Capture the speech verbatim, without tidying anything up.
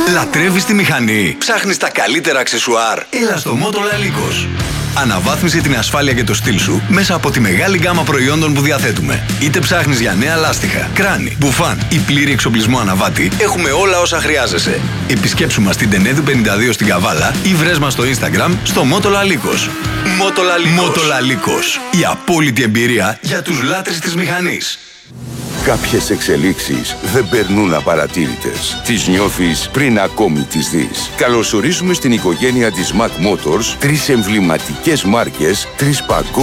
Λατρεύεις τη μηχανή? Ψάχνεις τα καλύτερα αξεσουάρ? Έλα στο Motolalikos. Αναβάθμισε την ασφάλεια και το στυλ σου μέσα από τη μεγάλη γκάμα προϊόντων που διαθέτουμε. Είτε ψάχνεις για νέα λάστιχα, κράνη, μπουφάν ή πλήρη εξοπλισμό αναβάτη, έχουμε όλα όσα χρειάζεσαι. Επισκέψου μας στην Τενέδου πενήντα δύο στην Καβάλα ή βρες μας στο Instagram στο Motolalikos. Motolalikos. Motolalikos. Η απόλυτη εμπειρία για τους λάτρεις της μηχανής. Κάποιες εξελίξεις δεν περνούν απαρατήρητες. Τις νιώθεις πριν ακόμη τις δεις. Καλωσορίζουμε στην οικογένεια της Mac Motors τρεις εμβληματικές μάρκες, τρεις παγκόσμιες